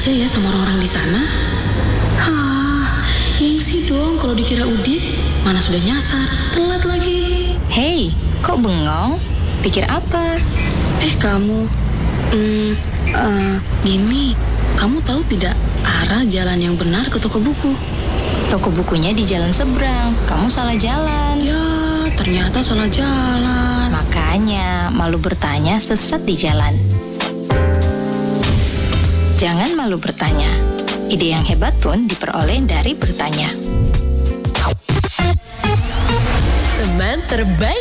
aja ya sama orang-orang di sana. Hah, gengsi dong kalau dikira Udit. Mana sudah nyasar, telat lagi. Hei, kok bengong? Pikir apa? Kamu, Mimi, kamu tahu tidak arah jalan yang benar ke toko buku? Toko bukunya di jalan seberang. Kamu salah jalan. Ya, ternyata salah jalan. Makanya malu bertanya sesat di jalan. Jangan malu bertanya. Ide yang hebat pun diperoleh dari bertanya. Teman terbaik